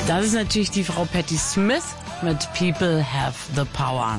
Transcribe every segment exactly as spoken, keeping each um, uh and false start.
Das ist natürlich die Frau Patti Smith mit People Have the Power.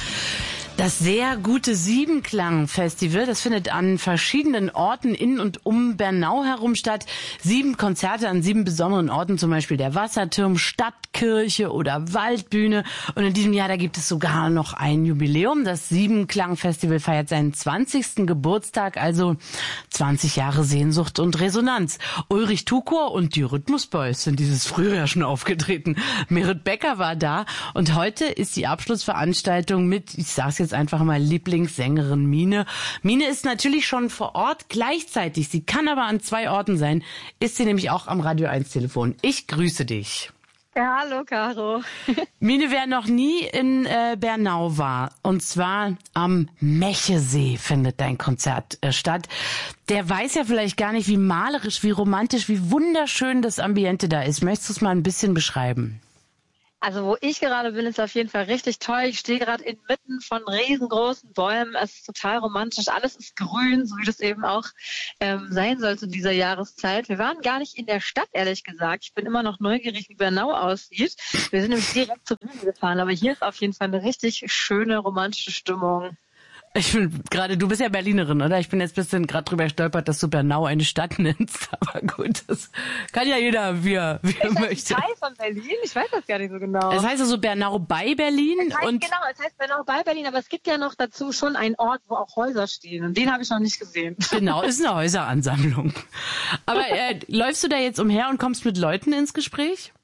Das sehr gute Siebenklang-Festival, das findet an verschiedenen Orten in und um Bernau herum statt. Sieben Konzerte an sieben besonderen Orten, zum Beispiel der Wasserturm, Stadtkirche oder Waldbühne. Und in diesem Jahr, da gibt es sogar noch ein Jubiläum. Das Siebenklang-Festival feiert seinen zwanzigsten Geburtstag, also zwanzig Jahre Sehnsucht und Resonanz. Ulrich Tukur und die Rhythmusboys sind dieses Frühjahr schon aufgetreten. Merit Becker war da und heute ist die Abschlussveranstaltung mit, ich sag's jetzt einfach mal, Lieblingssängerin Mine. Mine ist natürlich schon vor Ort gleichzeitig. Sie kann aber an zwei Orten sein. Ist sie nämlich auch am Radio eins Telefon. Ich grüße dich. Ja, hallo, Caro. Mine, wer noch nie in äh, Bernau war, und zwar am Mechesee findet dein Konzert äh, statt, der weiß ja vielleicht gar nicht, wie malerisch, wie romantisch, wie wunderschön das Ambiente da ist. Möchtest du es mal ein bisschen beschreiben? Also wo ich gerade bin, ist auf jeden Fall richtig toll. Ich stehe gerade inmitten von riesengroßen Bäumen. Es ist total romantisch. Alles ist grün, so wie das eben auch ähm, sein soll zu dieser Jahreszeit. Wir waren gar nicht in der Stadt, ehrlich gesagt. Ich bin immer noch neugierig, wie Bernau aussieht. Wir sind nämlich direkt zur Bühne gefahren. Aber hier ist auf jeden Fall eine richtig schöne, romantische Stimmung. Ich bin gerade, du bist ja Berlinerin, oder? Ich bin jetzt ein bisschen gerade drüber gestolpert, dass du Bernau eine Stadt nennst. Aber gut, das kann ja jeder, wie er, wie er ist das möchte. Ein Teil von Berlin? Ich weiß das gar nicht so genau. Es heißt also Bernau bei Berlin. Es heißt, und genau, es heißt Bernau bei Berlin, aber es gibt ja noch dazu schon einen Ort, wo auch Häuser stehen. Und den habe ich noch nicht gesehen. Genau, ist eine Häuseransammlung. Aber äh, läufst du da jetzt umher und kommst mit Leuten ins Gespräch?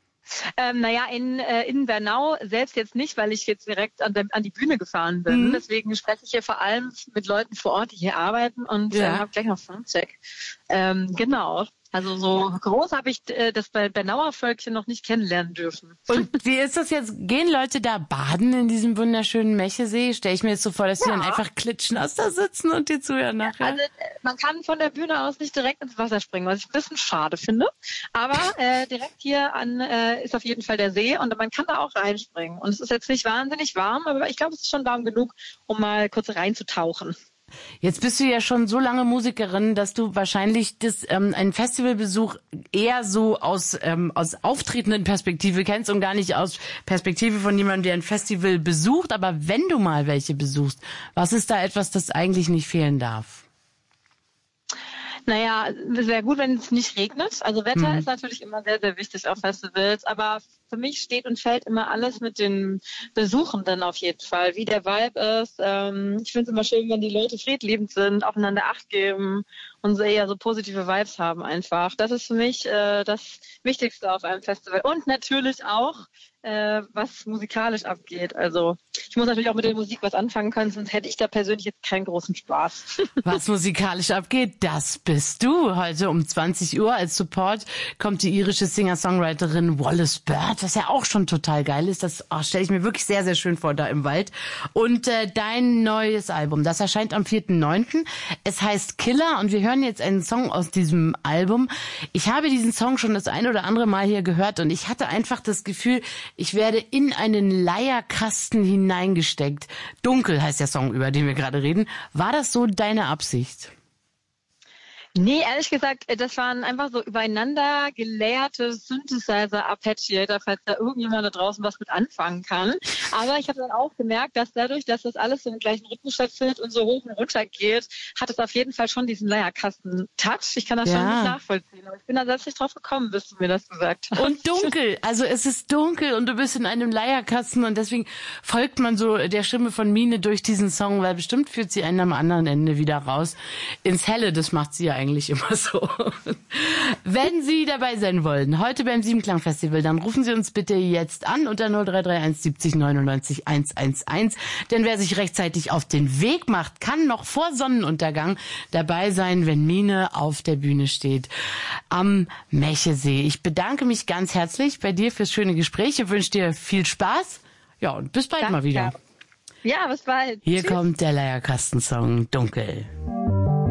Ähm, naja, in, äh, in Bernau selbst jetzt nicht, weil ich jetzt direkt an, der, an die Bühne gefahren bin. Mhm. Deswegen spreche ich hier vor allem mit Leuten vor Ort, die hier arbeiten und ja. äh, habe gleich noch Soundcheck. Ähm, genau. Also so groß habe ich äh, das Bernauer Völkchen noch nicht kennenlernen dürfen. Und wie ist das jetzt? Gehen Leute da baden in diesem wunderschönen Mechesee? Stelle ich mir jetzt so vor, dass ja. die dann einfach klitschnass da sitzen und dir zuhören nachher? Also man kann von der Bühne aus nicht direkt ins Wasser springen, was ich ein bisschen schade finde. Aber äh, direkt hier an äh, ist auf jeden Fall der See und man kann da auch reinspringen. Und es ist jetzt nicht wahnsinnig warm, aber ich glaube, es ist schon warm genug, um mal kurz reinzutauchen. Jetzt bist du ja schon so lange Musikerin, dass du wahrscheinlich das, ähm, einen Festivalbesuch eher so aus, ähm, aus auftretenden Perspektive kennst und gar nicht aus Perspektive von jemandem, der ein Festival besucht. Aber wenn du mal welche besuchst, was ist da etwas, das eigentlich nicht fehlen darf? Naja, es wäre gut, wenn es nicht regnet. Also Wetter mhm. ist natürlich immer sehr, sehr wichtig auf Festivals. Aber für mich steht und fällt immer alles mit den Besuchenden auf jeden Fall. Wie der Vibe ist. Ähm, ich finde es immer schön, wenn die Leute friedliebend sind, aufeinander Acht geben und so eher so positive Vibes haben einfach. Das ist für mich äh, das Wichtigste auf einem Festival. Und natürlich auch, äh, was musikalisch abgeht. Also ich muss natürlich auch mit der Musik was anfangen können, sonst hätte ich da persönlich jetzt keinen großen Spaß. Was musikalisch abgeht, das bist du. Heute um zwanzig Uhr als Support kommt die irische Singer-Songwriterin Wallace Bird, was ja auch schon total geil ist. Das oh, stelle ich mir wirklich sehr, sehr schön vor da im Wald. Und äh, dein neues Album, das erscheint am vierten neunten Es heißt Killer und wir hören jetzt einen Song aus diesem Album. Ich habe diesen Song schon das ein oder andere Mal hier gehört und ich hatte einfach das Gefühl, ich werde in einen Leierkasten hineingesteckt. Dunkel heißt der Song, über den wir gerade reden. War das so deine Absicht? Nee, ehrlich gesagt, das waren einfach so übereinander gelayerte Synthesizer-Arpeggiator, falls da irgendjemand da draußen was mit anfangen kann. Aber ich habe dann auch gemerkt, dass dadurch, dass das alles so im gleichen Rhythmus stattfindet und so hoch und runter geht, hat es auf jeden Fall schon diesen Leierkasten-Touch. Ich kann das ja. schon nicht nachvollziehen. Aber ich bin da selbst nicht drauf gekommen, bis du mir das gesagt hast. Und dunkel. Also es ist dunkel und du bist in einem Leierkasten und deswegen folgt man so der Stimme von Mine durch diesen Song, weil bestimmt führt sie einen am anderen Ende wieder raus ins Helle. Das macht sie ja eigentlich immer so. Wenn Sie dabei sein wollen, heute beim Siebenklang-Festival, dann rufen Sie uns bitte jetzt an unter null drei drei eins siebzig neunundneunzig hundertelf. Denn wer sich rechtzeitig auf den Weg macht, kann noch vor Sonnenuntergang dabei sein, wenn Mine auf der Bühne steht am Mechesee. Ich bedanke mich ganz herzlich bei dir fürs schöne Gespräch. Ich wünsche dir viel Spaß. Ja, und bis bald Danke. mal wieder. Ja, bis bald. Hier Tschüss. kommt der Leierkasten-Song Dunkel.